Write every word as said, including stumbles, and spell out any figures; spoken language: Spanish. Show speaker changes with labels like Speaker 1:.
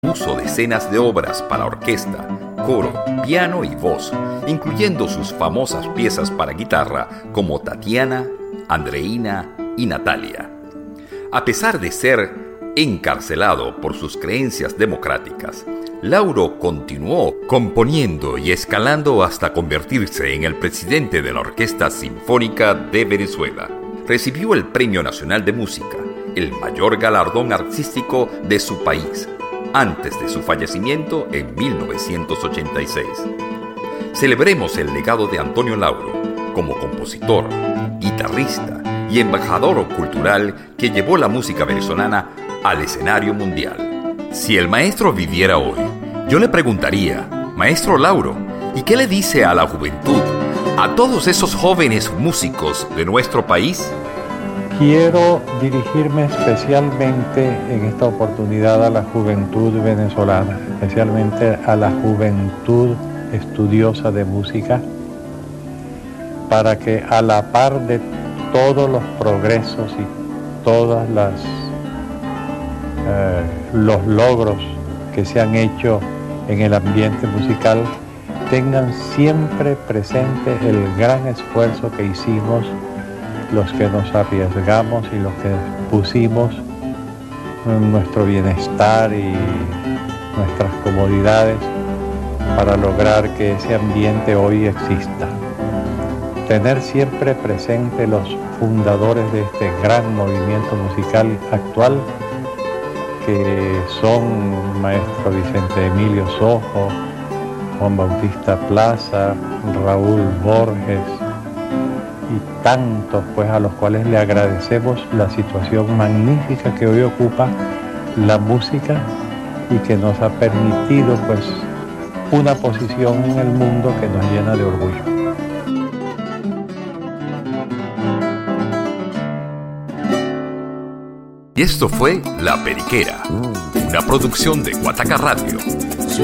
Speaker 1: Uso decenas de obras para orquesta, coro, piano y voz, incluyendo sus famosas piezas para guitarra como Tatiana, Andreina y Natalia. A pesar de ser encarcelado por sus creencias democráticas, Lauro continuó componiendo y escalando hasta convertirse en el presidente de la Orquesta Sinfónica de Venezuela. Recibió el Premio Nacional de Música, el mayor galardón artístico de su país, antes de su fallecimiento en mil novecientos ochenta y seis. Celebremos el legado de Antonio Lauro como compositor, guitarrista y embajador cultural que llevó la música venezolana al escenario mundial. Si el maestro viviera hoy, yo le preguntaría, maestro Lauro, ¿y qué le dice a la juventud, a todos esos jóvenes músicos de nuestro país?
Speaker 2: Quiero dirigirme especialmente en esta oportunidad a la juventud venezolana, especialmente a la juventud estudiosa de música, para que a la par de todos los progresos y todas las eh, los logros que se han hecho en el ambiente musical, tengan siempre presente el gran esfuerzo que hicimos los que nos arriesgamos y los que pusimos nuestro bienestar y nuestras comodidades para lograr que ese ambiente hoy exista. Tener siempre presente los fundadores de este gran movimiento musical actual, que son maestro Vicente Emilio Sojo, Juan Bautista Plaza, Raúl Borges, y tantos pues a los cuales le agradecemos la situación magnífica que hoy ocupa la música y que nos ha permitido pues una posición en el mundo que nos llena de orgullo.
Speaker 1: Y esto fue La Periquera, una producción de Guataca Radio.